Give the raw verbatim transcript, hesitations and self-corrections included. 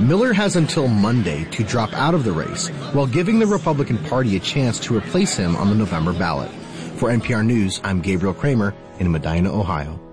Miller has until Monday to drop out of the race, while giving the Republican Party a chance to replace him on the November ballot. For N P R News, I'm Gabriel Kramer in Medina, Ohio.